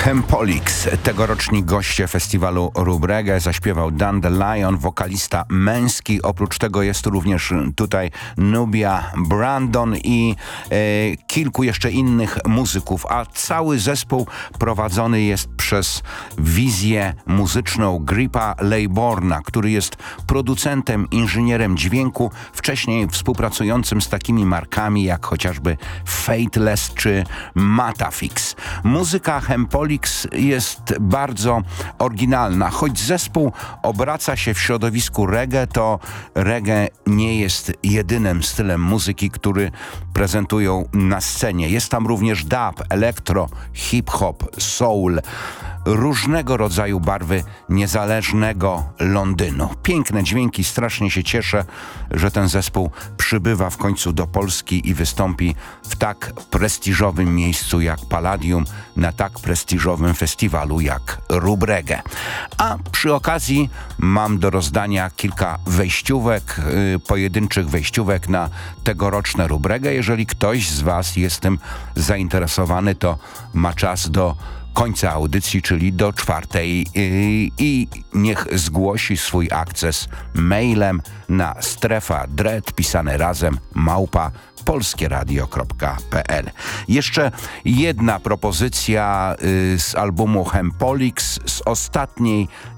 Hempolix, tegoroczni goście festiwalu Rub Reggae, zaśpiewał Dandelion, wokalista męski. Oprócz tego jest również tutaj Nubia Brandon i kilku jeszcze innych muzyków, a cały zespół prowadzony jest przez wizję muzyczną Gripa Leyborna, który jest producentem, inżynierem dźwięku, wcześniej współpracującym z takimi markami jak chociażby Fateless czy Matafix. Muzyka Hempolix jest bardzo oryginalna. Choć zespół obraca się w środowisku reggae, to reggae nie jest jedynym stylem muzyki, który prezentują na scenie. Jest tam również dub, elektro, hip-hop, soul, różnego rodzaju barwy niezależnego Londynu. Piękne dźwięki, strasznie się cieszę, że ten zespół przybywa w końcu do Polski i wystąpi w tak prestiżowym miejscu jak Palladium, na tak prestiżowym festiwalu jak Rub Reggae. A przy okazji mam do rozdania kilka wejściówek, pojedynczych wejściówek na tegoroczne Rub Reggae. Jeżeli ktoś z Was jest tym zainteresowany, to ma czas do końca audycji, czyli do 4:00 i niech zgłosi swój akces mailem na strefadread pisane razem @polskieradio.pl. Jeszcze jedna propozycja z albumu Hempolix z ostatniej